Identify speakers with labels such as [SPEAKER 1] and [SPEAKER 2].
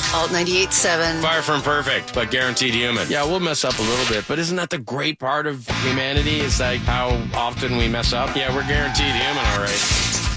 [SPEAKER 1] Alt 98.7.
[SPEAKER 2] Far from perfect, but guaranteed human. Yeah, we'll mess up a little bit, but isn't that the great part of humanity? Is like how often we mess up? Yeah, we're guaranteed human, all right.